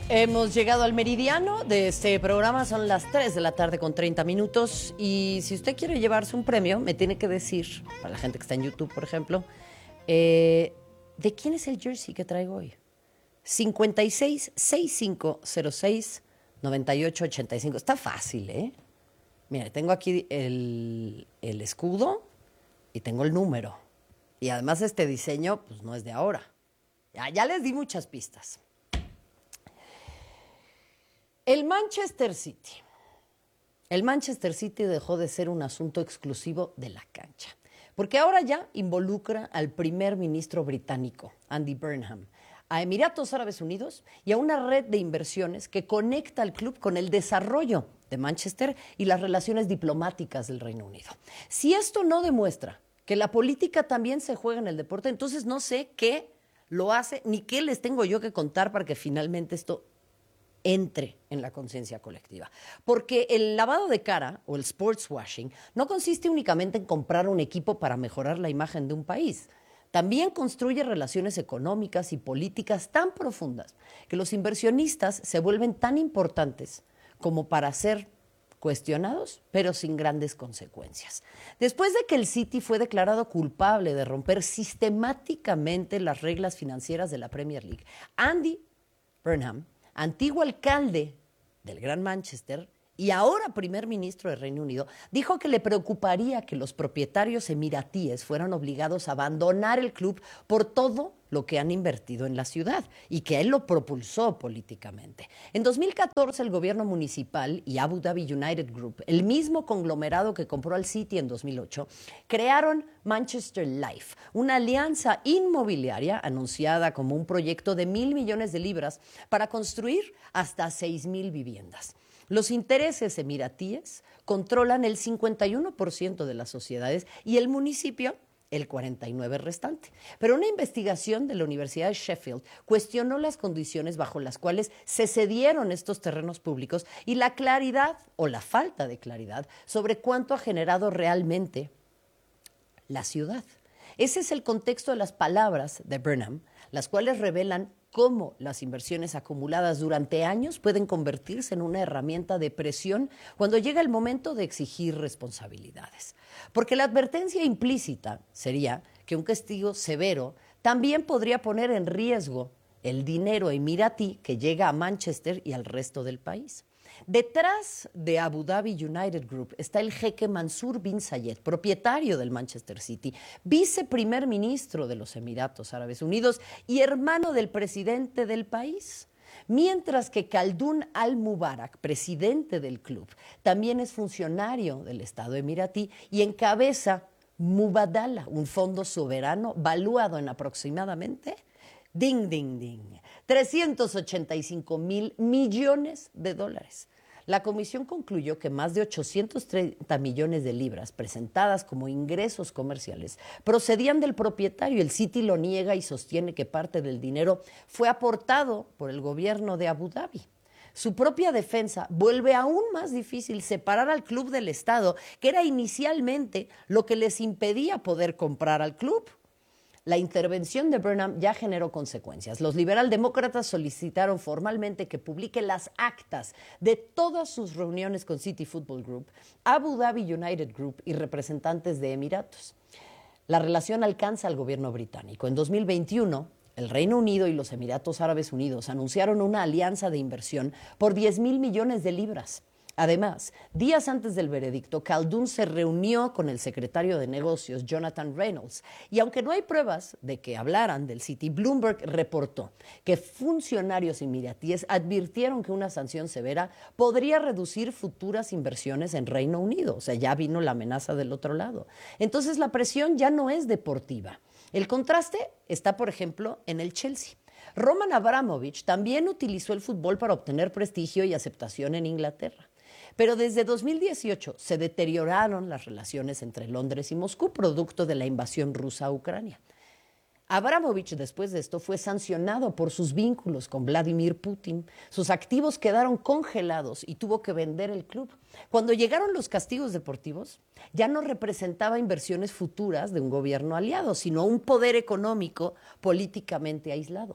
Hemos llegado al meridiano de este programa, son las 3 de la tarde con 30 minutos y si usted quiere llevarse un premio, me tiene que decir, para la gente que está en YouTube, por ejemplo, ¿de quién es el jersey que traigo hoy? 56-6506-9885. Está fácil, ¿eh? Mire, tengo aquí el escudo y tengo el número. Y además este diseño, pues no es de ahora. Ya les di muchas pistas. El Manchester City. El Manchester City dejó de ser un asunto exclusivo de la cancha, porque ahora ya involucra al primer ministro británico, Andy Burnham, a Emiratos Árabes Unidos y a una red de inversiones que conecta al club con el desarrollo de Manchester y las relaciones diplomáticas del Reino Unido. Si esto no demuestra que la política también se juega en el deporte, entonces no sé qué lo hace, ni qué les tengo yo que contar para que finalmente esto entre en la conciencia colectiva. Porque el lavado de cara o el sports washing no consiste únicamente en comprar un equipo para mejorar la imagen de un país. También construye relaciones económicas y políticas tan profundas que los inversionistas se vuelven tan importantes como para ser cuestionados, pero sin grandes consecuencias. Después de que el City fue declarado culpable de romper sistemáticamente las reglas financieras de la Premier League, Andy Burnham, antiguo alcalde del Gran Manchester y ahora primer ministro del Reino Unido, dijo que le preocuparía que los propietarios emiratíes fueran obligados a abandonar el club por todo lo que han invertido en la ciudad y que él lo propulsó políticamente. En 2014, el gobierno municipal y Abu Dhabi United Group, el mismo conglomerado que compró al City en 2008, crearon Manchester Life, una alianza inmobiliaria anunciada como un proyecto de 1.000 millones de libras para construir hasta 6.000 viviendas. Los intereses emiratíes controlan el 51% de las sociedades y el municipio el 49% restante. Pero una investigación de la Universidad de Sheffield cuestionó las condiciones bajo las cuales se cedieron estos terrenos públicos y la claridad o la falta de claridad sobre cuánto ha generado realmente la ciudad. Ese es el contexto de las palabras de Burnham, las cuales revelan cómo las inversiones acumuladas durante años pueden convertirse en una herramienta de presión cuando llega el momento de exigir responsabilidades. Porque la advertencia implícita sería que un castigo severo también podría poner en riesgo el dinero emiratí que llega a Manchester y al resto del país. Detrás de Abu Dhabi United Group está el jeque Mansour bin Zayed, propietario del Manchester City, viceprimer ministro de los Emiratos Árabes Unidos y hermano del presidente del país. Mientras que Khaldun al-Mubarak, presidente del club, también es funcionario del Estado emiratí y encabeza Mubadala, un fondo soberano valuado en aproximadamente 385.000 millones de dólares. La comisión concluyó que más de 830 millones de libras presentadas como ingresos comerciales procedían del propietario. El City lo niega y sostiene que parte del dinero fue aportado por el gobierno de Abu Dhabi. Su propia defensa vuelve aún más difícil separar al club del Estado, que era inicialmente lo que les impedía poder comprar al club. La intervención de Burnham ya generó consecuencias. Los liberaldemócratas solicitaron formalmente que publique las actas de todas sus reuniones con City Football Group, Abu Dhabi United Group y representantes de Emiratos. La relación alcanza al gobierno británico. En 2021, el Reino Unido y los Emiratos Árabes Unidos anunciaron una alianza de inversión por 10.000 millones de libras. Además, días antes del veredicto, Khaldun se reunió con el secretario de Negocios, Jonathan Reynolds, y aunque no hay pruebas de que hablaran del City, Bloomberg reportó que funcionarios emiratíes advirtieron que una sanción severa podría reducir futuras inversiones en Reino Unido. O sea, ya vino la amenaza del otro lado. Entonces, la presión ya no es deportiva. El contraste está, por ejemplo, en el Chelsea. Roman Abramovich también utilizó el fútbol para obtener prestigio y aceptación en Inglaterra. Pero desde 2018 se deterioraron las relaciones entre Londres y Moscú, producto de la invasión rusa a Ucrania. Abramovich, después de esto, fue sancionado por sus vínculos con Vladimir Putin. Sus activos quedaron congelados y tuvo que vender el club. Cuando llegaron los castigos deportivos, ya no representaba inversiones futuras de un gobierno aliado, sino un poder económico políticamente aislado.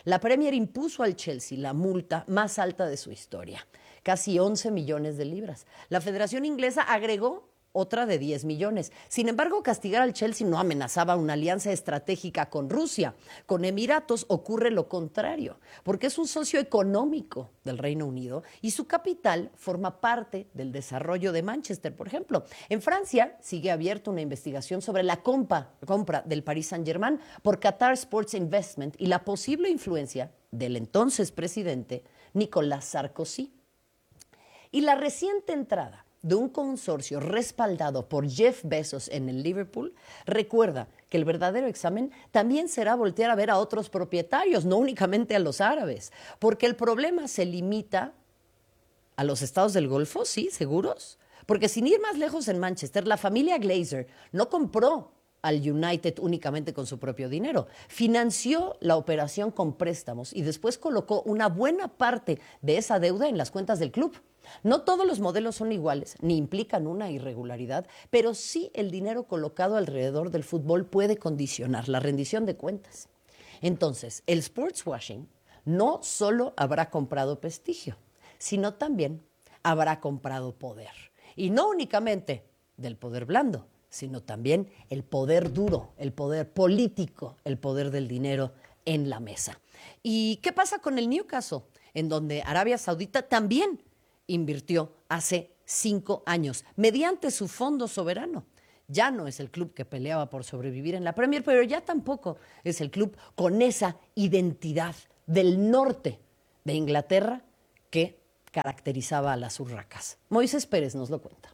La Premier impuso al Chelsea la multa más alta de su historia, casi 11 millones de libras. La Federación Inglesa agregó otra de 10 millones. Sin embargo, castigar al Chelsea no amenazaba una alianza estratégica con Rusia. Con Emiratos ocurre lo contrario, porque es un socio económico del Reino Unido y su capital forma parte del desarrollo de Manchester, por ejemplo. En Francia sigue abierta una investigación sobre la compra del Paris Saint-Germain por Qatar Sports Investment y la posible influencia del entonces presidente Nicolas Sarkozy. Y la reciente entrada de un consorcio respaldado por Jeff Bezos en el Liverpool recuerda que el verdadero examen también será voltear a ver a otros propietarios, no únicamente a los árabes, porque el problema se limita a los estados del Golfo, ¿sí? ¿Seguros? Porque sin ir más lejos, en Manchester, la familia Glazer no compró al United únicamente con su propio dinero. Financió la operación con préstamos y después colocó una buena parte de esa deuda en las cuentas del club. No todos los modelos son iguales, ni implican una irregularidad, pero sí el dinero colocado alrededor del fútbol puede condicionar la rendición de cuentas. Entonces, el sportswashing no solo habrá comprado prestigio, sino también habrá comprado poder. Y no únicamente del poder blando, sino también el poder duro, el poder político, el poder del dinero en la mesa. ¿Y qué pasa con el Newcastle? En donde Arabia Saudita también invirtió hace 5 años mediante su fondo soberano. Ya no es el club que peleaba por sobrevivir en la Premier, pero ya tampoco es el club con esa identidad del norte de Inglaterra que caracterizaba a las urracas. Moisés Pérez nos lo cuenta.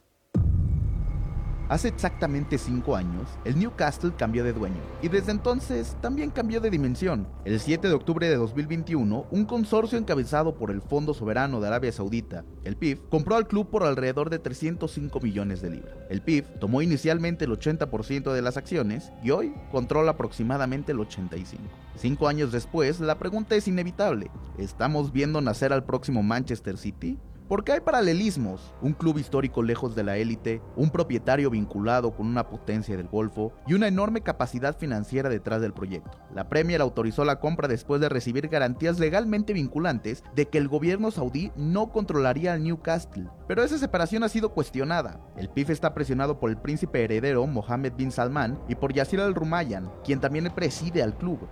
Hace exactamente 5 años, el Newcastle cambió de dueño y desde entonces también cambió de dimensión. El 7 de octubre de 2021, un consorcio encabezado por el Fondo Soberano de Arabia Saudita, el PIF, compró al club por alrededor de 305 millones de libras. El PIF tomó inicialmente el 80% de las acciones y hoy controla aproximadamente el 85%. 5 años después, la pregunta es inevitable: ¿estamos viendo nacer al próximo Manchester City? Porque hay paralelismos, un club histórico lejos de la élite, un propietario vinculado con una potencia del Golfo y una enorme capacidad financiera detrás del proyecto. La Premier autorizó la compra después de recibir garantías legalmente vinculantes de que el gobierno saudí no controlaría al Newcastle, pero esa separación ha sido cuestionada. El PIF está presionado por el príncipe heredero Mohammed bin Salman y por Yasser Al Rumayyan, quien también preside el club.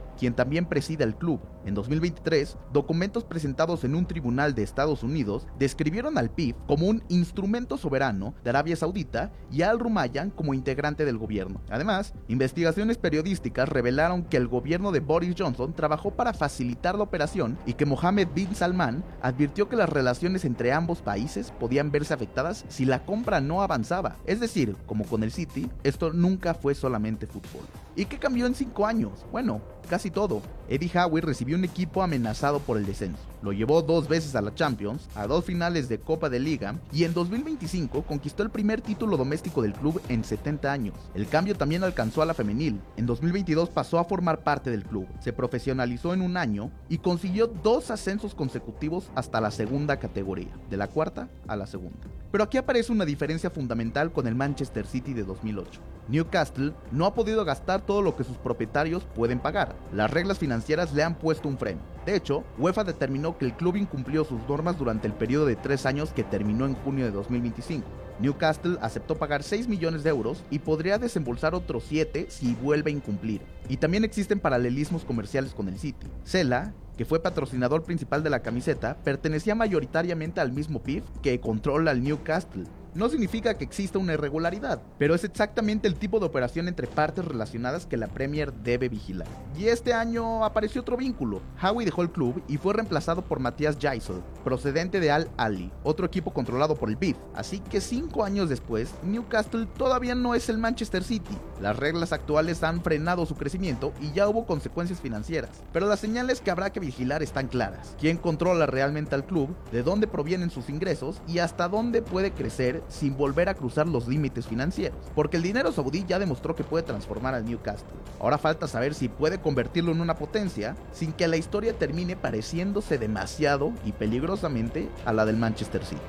En 2023, documentos presentados en un tribunal de Estados Unidos describieron al PIF como un instrumento soberano de Arabia Saudita y a Al Rumayyan como integrante del gobierno. Además, investigaciones periodísticas revelaron que el gobierno de Boris Johnson trabajó para facilitar la operación y que Mohammed bin Salman advirtió que las relaciones entre ambos países podían verse afectadas si la compra no avanzaba. Es decir, como con el City, esto nunca fue solamente fútbol. ¿Y qué cambió en 5 años? Bueno, casi todo. Eddie Howe recibió un equipo amenazado por el descenso. Lo llevó 2 veces a la Champions, a 2 finales de Copa de Liga y en 2025 conquistó el primer título doméstico del club en 70 años. El cambio también alcanzó a la femenil. En 2022 pasó a formar parte del club, se profesionalizó en un año y consiguió 2 ascensos consecutivos hasta la segunda categoría, de la cuarta a la segunda. Pero aquí aparece una diferencia fundamental con el Manchester City de 2008. Newcastle no ha podido gastar todo lo que sus propietarios pueden pagar. Las reglas financieras le han puesto un freno. De hecho, UEFA determinó que el club incumplió sus normas durante el periodo de 3 años que terminó en junio de 2025. Newcastle aceptó pagar 6 millones de euros y podría desembolsar otros 7 si vuelve a incumplir. Y también existen paralelismos comerciales con el City. Sela, que fue patrocinador principal de la camiseta, pertenecía mayoritariamente al mismo PIF que controla al Newcastle. No significa que exista una irregularidad, pero es exactamente el tipo de operación entre partes relacionadas que la Premier debe vigilar. Y este año apareció otro vínculo. Howe dejó el club y fue reemplazado por Matthias Gisel, procedente de Al Ahly, otro equipo controlado por el PIF. Así que 5 años después, Newcastle todavía no es el Manchester City. Las reglas actuales han frenado su crecimiento y ya hubo consecuencias financieras. Pero las señales que habrá que vigilar están claras. ¿Quién controla realmente al club? ¿De dónde provienen sus ingresos? ¿Y hasta dónde puede crecer sin volver a cruzar los límites financieros? Porque el dinero saudí ya demostró que puede transformar al Newcastle. Ahora falta saber si puede convertirlo en una potencia sin que la historia termine pareciéndose demasiado y peligrosamente a la del Manchester City.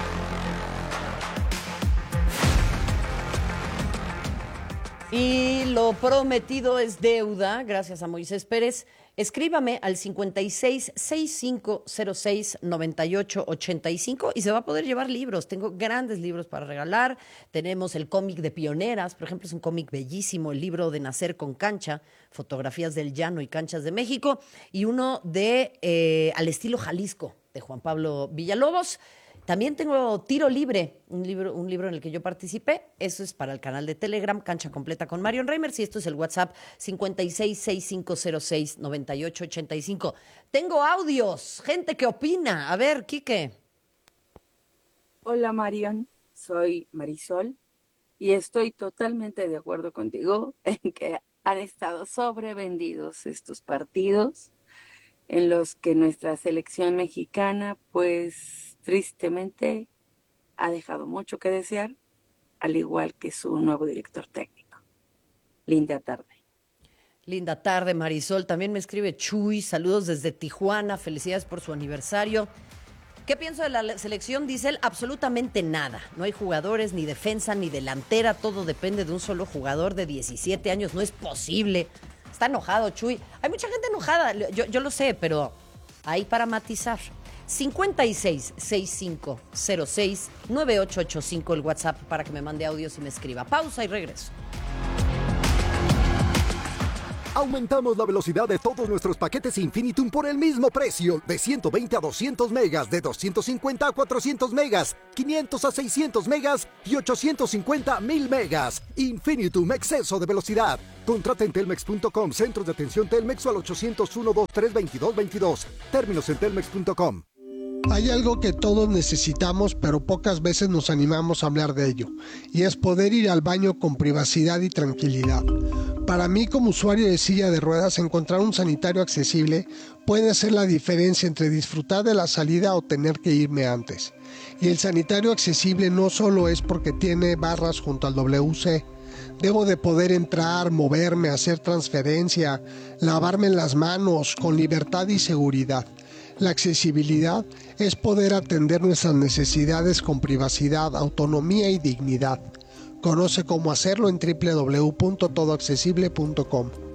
Y lo prometido es deuda, gracias a Moisés Pérez. Escríbame al 56-6506-9885 y se va a poder llevar libros. Tengo grandes libros para regalar. Tenemos el cómic de Pioneras, por ejemplo, es un cómic bellísimo, el libro de Nacer con Cancha, fotografías del llano y canchas de México, y uno de Al estilo Jalisco, de Juan Pablo Villalobos. También tengo Tiro Libre, un libro en el que yo participé. Eso es para el canal de Telegram, Cancha Completa con Marion Reimers. Y esto es el WhatsApp 56-6506-9885. Tengo audios, gente que opina. A ver, Quique. Hola, Marion. Soy Marisol y estoy totalmente de acuerdo contigo en que han estado sobrevendidos estos partidos en los que nuestra selección mexicana, pues, tristemente ha dejado mucho que desear, al igual que su nuevo director técnico. Linda tarde. Linda tarde, Marisol. También me escribe Chuy, saludos desde Tijuana, felicidades por su aniversario. ¿Qué pienso de la selección? Dice él, absolutamente nada. No hay jugadores, ni defensa, ni delantera, todo depende de un solo jugador de 17 años, no es posible. Está enojado, Chuy. Hay mucha gente enojada, yo lo sé, pero ahí para matizar. 56-6506-9885 el WhatsApp para que me mande audios y me escriba. Pausa y regreso. Aumentamos la velocidad de todos nuestros paquetes Infinitum por el mismo precio, de 120 a 200 megas, de 250 a 400 megas, 500 a 600 megas y 850 a 1000 megas. Infinitum, exceso de velocidad. Contrata en telmex.com, centros de atención Telmex o al 801-2322-22. Términos en telmex.com. Hay algo que todos necesitamos, pero pocas veces nos animamos a hablar de ello, y es poder ir al baño con privacidad y tranquilidad. Para mí, como usuario de silla de ruedas, encontrar un sanitario accesible puede ser la diferencia entre disfrutar de la salida o tener que irme antes. Y el sanitario accesible no solo es porque tiene barras junto al WC. Debo de poder entrar, moverme, hacer transferencia, lavarme las manos con libertad y seguridad. La accesibilidad es poder atender nuestras necesidades con privacidad, autonomía y dignidad. Conoce cómo hacerlo en www.todoaccesible.com.